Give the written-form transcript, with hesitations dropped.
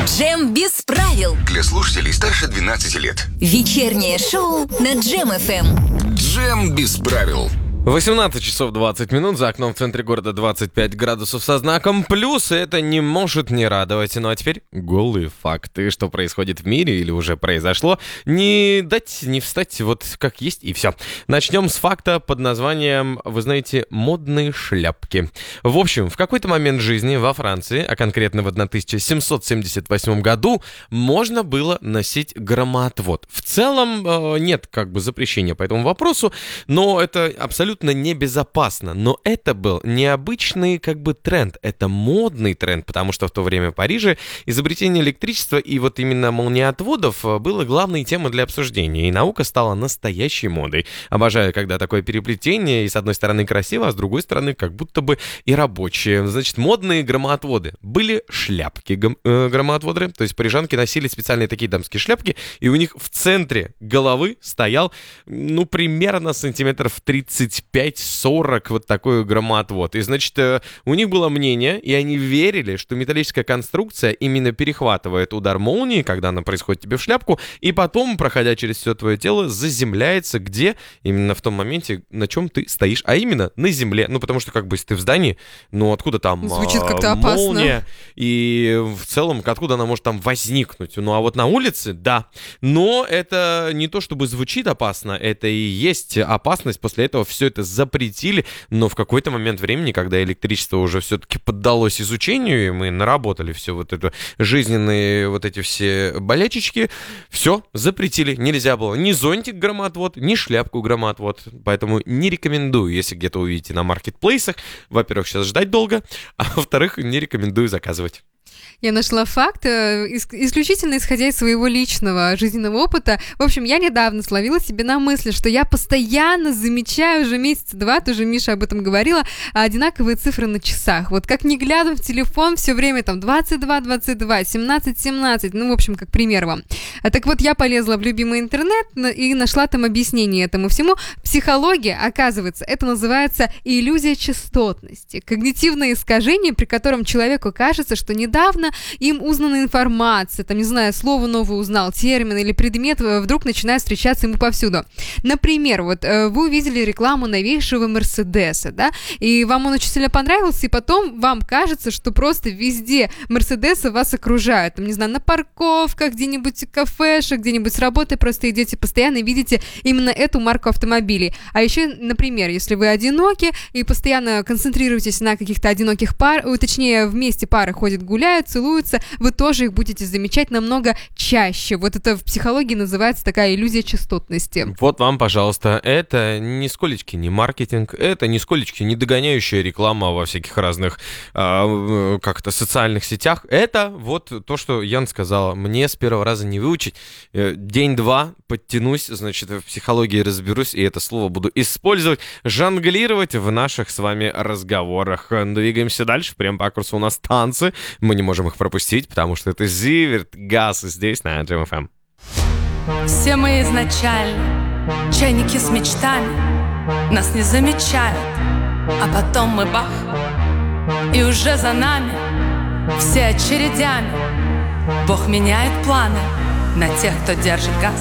Джем без правил. Для слушателей старше 12 лет. Вечернее шоу на Джем ФМ. Джем без правил. 18 часов 20 минут, за окном в центре города 25 градусов со знаком плюс, и это не может не радовать. Ну а теперь голые факты, что происходит в мире или уже произошло. Не дать, не встать, вот как есть, и все. Начнем с факта под названием, вы знаете, модные шляпки. В общем, в какой-то момент жизни во Франции, а конкретно в 1778 году, можно было носить громоотвод. В целом нет как бы запрещения по этому вопросу, но это абсолютно небезопасно. Но это был необычный как бы тренд, это модный тренд, потому что в то время в Париже изобретение электричества и вот именно молниеотводов было главной темой для обсуждения, и наука стала настоящей модой. Обожаю, когда такое переплетение, и с одной стороны красиво, а с другой стороны как будто бы и рабочие. Значит, модные громоотводы. Были шляпки громоотводы, то есть парижанки носили специальные такие дамские шляпки, и у них в центре головы стоял, ну, примерно сантиметров 35-40 вот такой громоотвод. И, значит, у них было мнение, и они верили, что металлическая конструкция именно перехватывает удар молнии, когда она происходит тебе в шляпку, и потом, проходя через все твое тело, заземляется где? Именно в том моменте, на чем ты стоишь, а именно на земле. Ну, потому что, как бы, если ты в здании, ну, откуда там звучит как-то молния? опасно. И в целом, откуда она может там возникнуть? Ну, а вот на улице, да. Но это не то, чтобы звучит опасно, это и есть опасность. После этого все это запретили, но в какой-то момент времени, когда электричество уже все-таки поддалось изучению, и мы наработали все вот это, жизненные вот эти все болячечки, все запретили. Нельзя было ни зонтик громоотвод, ни шляпку громоотвод. Поэтому не рекомендую, если где-то увидите на маркетплейсах. Во-первых, сейчас ждать долго, а во-вторых, не рекомендую заказывать. Я нашла факт, исключительно исходя из своего личного жизненного опыта. В общем, я недавно словила себе на мысли, что я постоянно замечаю уже месяца два, тоже Миша об этом говорила, одинаковые цифры на часах. Вот как ни глядя в телефон, все время там 22, 22, 17, 17, ну, в общем, как пример вам. Так вот, я полезла в любимый интернет и нашла там объяснение этому всему. Психология, оказывается, это называется иллюзия частотности. Когнитивное искажение, при котором человеку кажется, что недавно им узнана информация, там, не знаю, слово новое узнал, термин или предмет вдруг начинает встречаться ему повсюду. Например, вот вы увидели рекламу новейшего Мерседеса, да, и вам он очень сильно понравился, и потом вам кажется, что просто везде Мерседесы вас окружают, там, не знаю, на парковках, где-нибудь в кафешах, где-нибудь с работы просто идете, постоянно видите именно эту марку автомобилей. А еще, например, если вы одиноки и постоянно концентрируетесь на каких-то одиноких точнее, вместе пары ходят, гуляют, целуются, вы тоже их будете замечать намного чаще. Вот это в психологии называется такая иллюзия частотности. Вот вам, пожалуйста, это нисколечки не маркетинг, это нисколечки не догоняющая реклама во всяких разных как-то социальных сетях. Это вот то, что Ян сказала. Мне с первого раза не выучить. День-два подтянусь, значит, в психологии разберусь, и это слово буду использовать, жонглировать в наших с вами разговорах. Двигаемся дальше. Прям по курсу у нас танцы. Мы не можем их пропустить, потому что это Зиверт, Газ здесь на Джем ФМ. Все мы изначально чайники с мечтами, нас не замечают, а потом мы бах, и уже за нами все очередями. Бог меняет планы на тех, кто держит газ.